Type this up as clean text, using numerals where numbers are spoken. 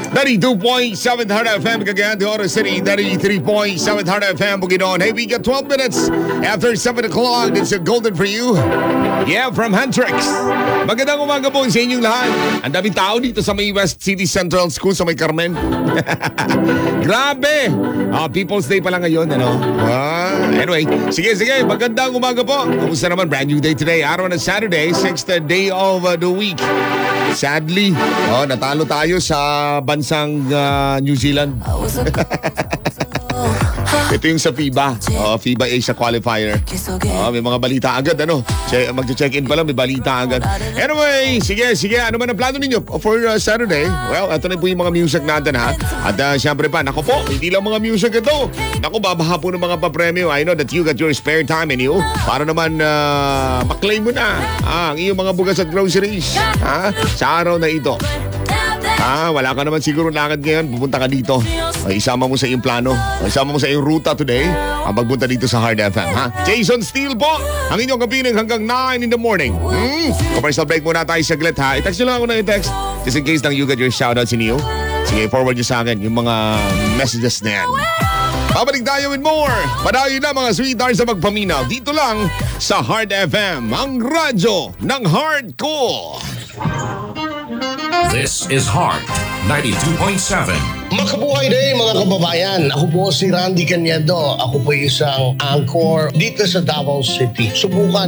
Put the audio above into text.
92.7 Hard FM, Cagayan de Oro City. 93.7 Hard FM, Bukidnon. Hey, we got 12 minutes after 7 o'clock. It's a golden for you. Yeah, from Huntrix. Magandang umaga po sa inyong lahat. Ang daming tao dito sa may West City Central School sa may Carmen. Grabe! People's Day pala ngayon, ano? Anyway, sige. Magandang umaga po. Kumusta naman? Brand new day today. Araw na Saturday, 6th day of the week. Sadly, natalo tayo sa bansang New Zealand. Ito yung sa FIBA. FIBA Asia Qualifier. May mga balita agad, ano? Mag-check-in pala, may balita agad. Anyway, sige. Ano man ang plano ninyo for Saturday? Well, ito na po yung mga music natin, ha? At syempre pa, naku po, hindi lang mga music ito. Naku, babaha po ng mga papremyo. I know that you got your spare time in you para naman maklaim mo na ang iyong mga bugas at groceries. Sa araw na ito. Wala ka naman siguro lakad ngayon, pupunta ka dito. Isama mo sa iyong plano, isama mo sa iyong ruta today, ang pagpunta dito sa Hard FM, ha? Jason Steele po, ang inyong kapiling hanggang 9 in the morning. Commercial break muna tayo saglit, ha? I-text nyo lang ako na i-text, just in case lang you get your shoutouts in you. Sige, forward nyo sa akin yung mga messages na yan. Babalik tayo with more. Padayo na mga sweethearts sa magpaminaw. Dito lang sa Hard FM, ang radyo ng hardcore. This is Heart 92.7. Makabuhay day mga kababayan. Ako po si Randy Cañedo. Ako po isang anchor dito sa Davao City. Subukan